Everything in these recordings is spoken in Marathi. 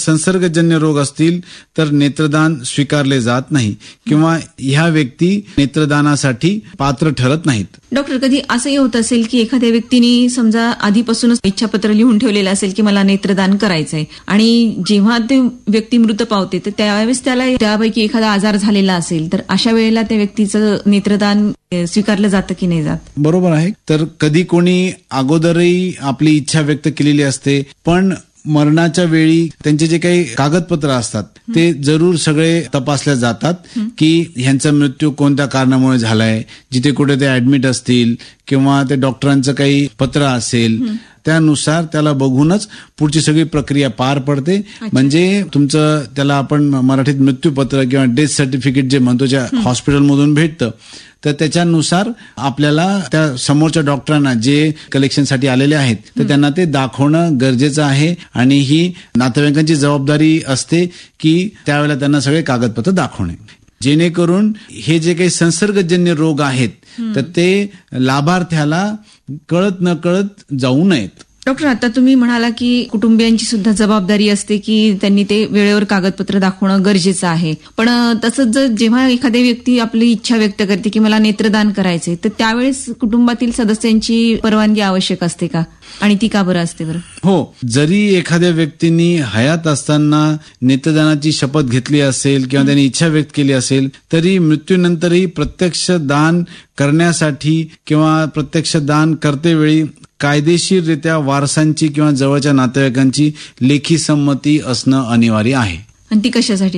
संसर्गजन्य रोग असतील तर नेत्रदान स्वीकारले जात नाही किंवा ह्या व्यक्ती नेत्रदानासाठी पात्र ठरत नाहीत. डॉक्टर, कधी असंही होत असेल की एखाद्या व्यक्तीने समजा आधीपासूनच इच्छापत्र लिहून ठेवलेलं असेल की मला नेत्रदान करायचंय आणि जेव्हा ते व्यक्ती मृत पावते तर त्यावेळेस त्याला त्यापैकी एखादा आजार झालेला असेल तर अशा वेळेला त्या व्यक्तीचं नेत्रदान स्वीकारलं जातं की नाही जात? बरोबर आहे. तर कधी कोणी अगोदरही आपली इच्छा व्यक्त केलेली असते, पण मरणाच्या वेळी त्यांचे जे काही कागदपत्र असतात ते जरूर सगळे तपासल्या जातात की ह्यांचा मृत्यू कोणत्या कारणामुळे झालाय, जिथे कुठे ते ऍडमिट असतील किंवा ते डॉक्टरांचं काही पत्र असेल त्यानुसार त्याला बघूनच पुढची सगळी प्रक्रिया पार पडते. म्हणजे तुमचं त्याला आपण मराठीत मृत्यूपत्र किंवा डेथ सर्टिफिकेट जे म्हणतो ज्या हॉस्पिटलमधून भेटतं तर त्याच्यानुसार आपल्याला त्या समोरच्या डॉक्टरांना जे कलेक्शनसाठी आलेले आहेत तर त्यांना ते दाखवणं गरजेचं आहे आणि ही नातेवाईकांची जबाबदारी असते की त्यावेळेला त्यांना सगळे कागदपत्र दाखवणे, जेणेकरून हे जे काही संसर्गजन्य रोग आहेत तर ते लाभार्थ्याला कळत न कळत जाऊ नयेत. डॉक्टर, आता तुम्ही म्हणाला की कुटुंबियांची सुद्धा जबाबदारी असते की त्यांनी ते वेळेवर कागदपत्र दाखवणं गरजेचं आहे, पण तसंच जर जेव्हा एखादी व्यक्ती आपली इच्छा व्यक्त करते की मला नेत्रदान करायचंय तर त्यावेळेस कुटुंबातील सदस्यांची परवानगी आवश्यक असते का आणि ती का बरं असते बरं? हो, जरी एखाद्या व्यक्तीने हयात असताना नेत्रदानाची शपथ घेतली असेल किंवा त्यांनी इच्छा व्यक्त केली असेल तरी मृत्यूनंतरही प्रत्यक्ष दान करण्यासाठी किंवा प्रत्यक्ष दान करतेवेळी कायदेशीररित्या वारसांची किंवा जवळच्या नातेवाईकांची लेखी संमती असणं अनिवार्य आहे. आणि ती कशासाठी?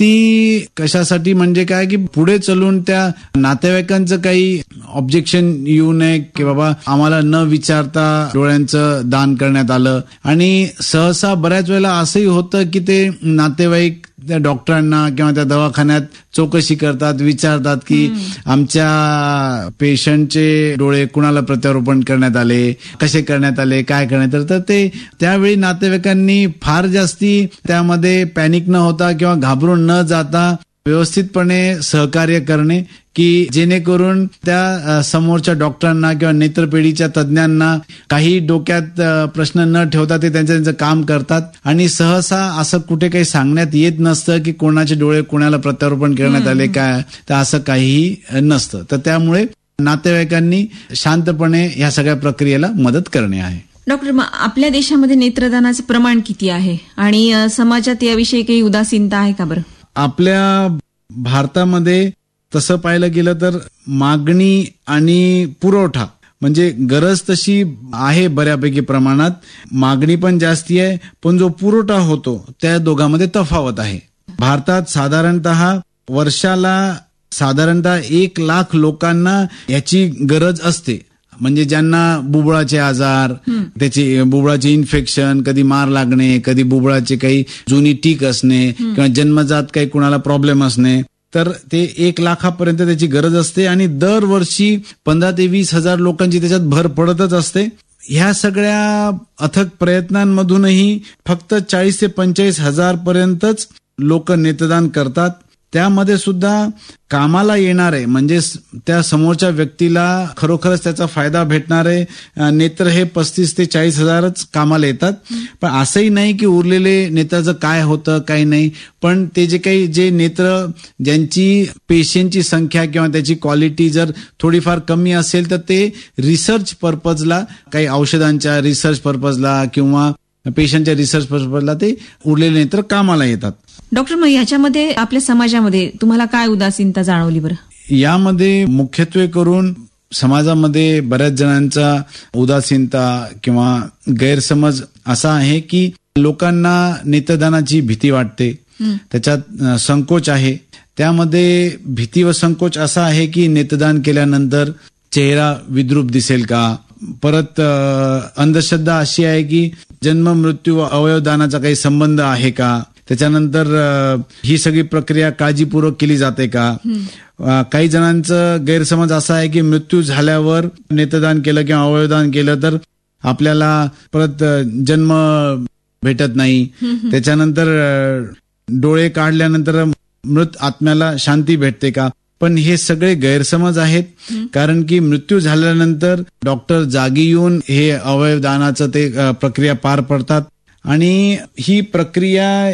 ती कशासाठी म्हणजे काय की पुढे चलून त्या नातेवाईकांचं काही ऑब्जेक्शन येऊ नये की बाबा आम्हाला न विचारता डोळ्यांचं दान करण्यात आलं. आणि सहसा बऱ्याच वेळेला असंही होतं की ते नातेवाईक त्या डॉक्टरांना किंवा त्या दवाखान्यात चौकशी करतात, विचारतात की आमच्या पेशंटचे डोळे कुणाला प्रत्यारोपण करण्यात आले, कसे करण्यात आले, काय करण्यात आले. तर ते त्यावेळी नातेवाईकांनी फार जास्ती त्यामध्ये पॅनिक न होता किंवा घाबरून न जाता व्यवस्थितपणे सहकार्य करणे की जेणेकरून त्या समोरच्या डॉक्टरांना किंवा नेत्रपेढीच्या तज्ज्ञांना काही डोक्यात प्रश्न न ठेवता ते त्यांचं काम करतात. आणि सहसा असं कुठे काही सांगण्यात येत नसतं की कोणाचे डोळे कोणाला प्रत्यारोपण करण्यात आले काय, तर असं काहीही नसतं. तर त्यामुळे नातेवाईकांनी शांतपणे ह्या सगळ्या प्रक्रियेला मदत करणे आहे. डॉक्टर, आपल्या देशामध्ये नेत्रदानाचं प्रमाण किती आहे आणि समाजात याविषयी काही उदासीनता आहे का बरं? आपल्या भारतामध्ये तसं पाहिलं गेलं तर मागणी आणि पुरवठा म्हणजे गरज तशी आहे बऱ्यापैकी प्रमाणात, मागणी पण जास्ती आहे पण जो पुरवठा होतो त्या दोघांमध्ये तफावत आहे. भारतात साधारणतः वर्षाला 1 लाख लोकांना याची गरज असते. म्हणजे ज्यांना बुबुळाचे आजार, त्याची बुबुळाचे इन्फेक्शन, कधी मार लागणे, कधी बुबुळाचे काही जुनी टीक असणे किंवा जन्मजात काही कुणाला प्रॉब्लेम असणे, तर ते 1 लाखापर्यंत त्याची गरज असते आणि दरवर्षी 15,000 ते 20,000 लोकांची त्याच्यात भर पडतच असते. ह्या सगळ्या अथक प्रयत्नांमधूनही फक्त 40,000 ते 45,000 पर्यंतच लोक नेत्रदान करतात. त्यामध्ये सुद्धा कामाला येणारे म्हणजे त्या समोरच्या व्यक्तीला खरोखरच त्याचा फायदा भेटणारे नेत्र हे 35,000 ते 40,000च कामाला येतात. पण असंही नाही की उरलेले नेत्राचं काय होतं काही नाही, पण ते जे नेत्र ज्यांची पेशींची संख्या किंवा त्याची क्वालिटी जर थोडीफार कमी असेल तर ते रिसर्च पर्पजला, काही औषधांच्या रिसर्च पर्पजला किंवा पेशंटच्या रिसर्च पर्पजला ते उरलेले नेत्र कामाला येतात. डॉक्टर, मग याच्यामध्ये आपल्या समाजामध्ये तुम्हाला काय उदासीनता जाणवली बरं? यामध्ये मुख्यत्वे करून समाजामध्ये बऱ्याच जणांचा उदासीनता किंवा गैरसमज असा आहे की लोकांना नेत्रदानाची भीती वाटते, त्याच्यात संकोच आहे. त्यामध्ये भीती व संकोच असा आहे की नेत्रदान केल्यानंतर चेहरा विद्रूप दिसेल का. परत अंधश्रद्धा अशी आहे की जन्म मृत्यू अवयवदानाचा काही संबंध आहे का. त्याच्यानंतर ही सगळी प्रक्रिया काळजीपूर्वक केली जाते का. काही जणांचं गैरसमज असा आहे की मृत्यू झाल्यावर नेत्रदान केलं किंवा अवयवदान केलं तर आपल्याला परत जन्म भेटत नाही. त्याच्यानंतर डोळे काढल्यानंतर मृत आत्म्याला शांती भेटते का. पण हे सगळे गैरसमज आहेत, कारण की मृत्यू झाल्यानंतर डॉक्टर जागी येऊन हे अवयवदानाचं ते प्रक्रिया पार पडतात आणि ही प्रक्रिया